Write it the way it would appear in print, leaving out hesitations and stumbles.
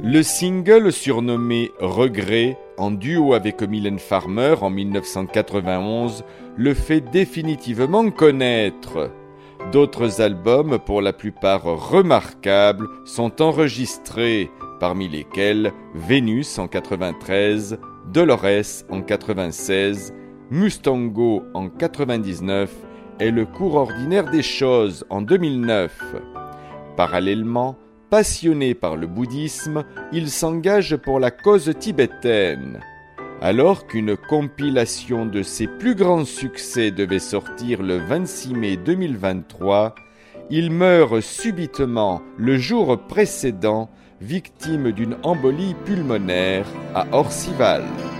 Le single surnommé « Regret » en duo avec Mylène Farmer en 1991 le fait définitivement connaître. D'autres albums, pour la plupart remarquables, sont enregistrés, parmi lesquels Vénus en 93, Dolores en 96, Mustango en 99 et Le cours ordinaire des choses en 2009. Parallèlement, passionné par le bouddhisme, il s'engage pour la cause tibétaine. Alors qu'une compilation de ses plus grands succès devait sortir le 26 mai 2023, il meurt subitement le jour précédent, victime d'une embolie pulmonaire à Orcival.